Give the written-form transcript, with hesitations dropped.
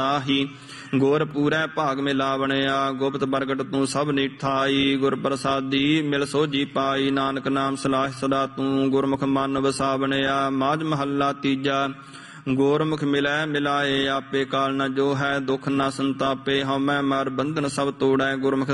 ਆਹੀ ਗੁਰ ਪੂਰੈ ਭਾਗ ਮਿਲਾਵਣਿਆ। ਗੁਪਤ ਪ੍ਰਗਟ ਤੂੰ ਸਭ ਨਿਠਾਈ, ਗੁਰ ਪ੍ਰਸਾਦੀ ਮਿਲ ਸੋਝੀ ਪਾਈ। ਨਾਨਕ ਨਾਮ ਸਲਾਹ ਸਦਾ ਤੂੰ, ਗੁਰਮੁਖ ਮਨ ਵਸਾਵਣਿਆ। ਮਾਝ ਮਹੱਲਾ ਤੀਜਾ। ਗੁਰਮੁਖ ਮਿਲੈ ਮਿਲਾਏ ਆਪੇ, ਕਾਲ ਨ ਜੋ ਹੈ ਦੁਖ ਨ ਸੰਤਾਪੇ। ਹਉਮੈ ਮਰ ਬੰਧਨ ਸਭ ਤੋੜੈ, ਗੁਰਮੁਖ